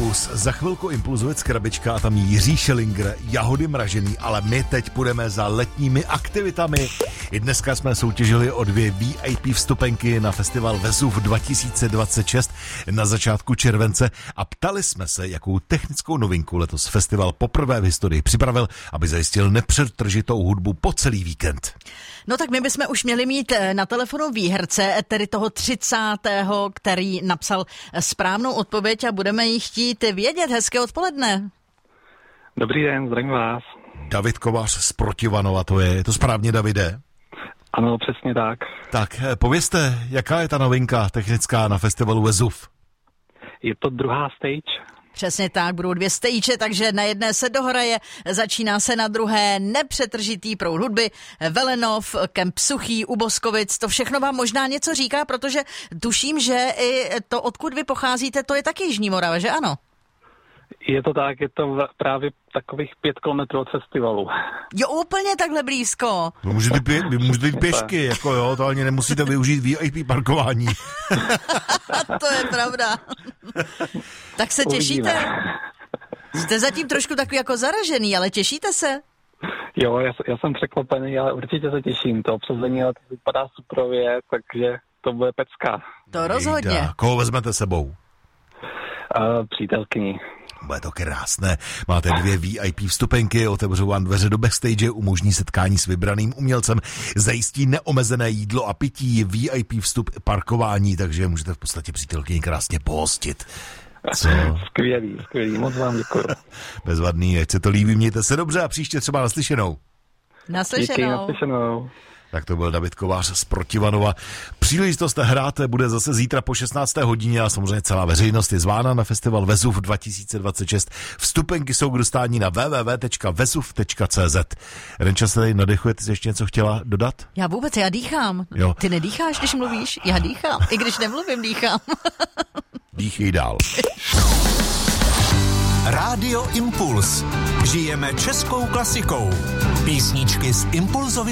Impuls. Za chvilku Impulzovec krabička a tam Jiří Šelinger, jahody mražený, ale my teď půjdeme za letními aktivitami. I dneska jsme soutěžili o 2 VIP vstupenky na festival Vezuv 2026 na začátku července a ptali jsme se, jakou technickou novinku letos festival poprvé v historii připravil, aby zajistil nepřetržitou hudbu po celý víkend. No tak my bychom už měli mít na telefonu výherce, tedy toho 30., který napsal správnou odpověď a budeme jí chtít vědět. Hezké odpoledne. Dobrý den, zdravím vás. David Kovář z Protivanova, je to správně, Davide? Ano, přesně tak. Tak povězte, jaká je ta novinka technická na festivalu Vezuv? Je to druhá stage. Přesně tak, budou 2 stage, takže na jedné se dohraje, začíná se na druhé nepřetržitý proud hudby, Velenov, Kemp Suchý, u Boskovic, to všechno vám možná něco říká, protože tuším, že i to, odkud vy pocházíte, to je taky Jižní Morava, že ano? Je to tak, je to právě takových 5 kilometrů od festivalu. Jo, úplně takhle blízko. Vy můžete jít pěšky, jako jo, to ani nemusíte využít VIP parkování. To je pravda. Tak se těšíte? Jste zatím trošku takový jako zaražený, ale těšíte se? Jo, já jsem překvapený, ale určitě se těším. To obsazení vypadá suprově, takže to bude pecka. To rozhodně. Koho vezmete sebou? Přítelkyni. Bude to krásné. Máte 2 VIP vstupenky, otevřou vám dveře do backstage, umožní setkání s vybraným umělcem, zajistí neomezené jídlo a pití, VIP vstup, parkování, takže můžete v podstatě přítelkyni krásně pohostit. Co? Skvělý, moc vám děkuju. Bezvadný, ať se to líbí, mějte se dobře a příště třeba naslyšenou. Díky, naslyšenou. Tak to byl David Kovář z Protivanova. Příležitost hrát bude zase zítra po 16. hodině a samozřejmě celá veřejnost je zvána na festival Vezuv 2026. Vstupenky jsou k dostání na www.vezuv.cz. Renča, se tady nadechuje, ty jsi ještě něco chtěla dodat? Já vůbec, já dýchám. Jo. Ty nedýcháš, když mluvíš? Já dýchám. I když nemluvím, dýchám. Dýchej dál. Rádio Impuls. Žijeme českou klasikou. Písničky z Impulzovy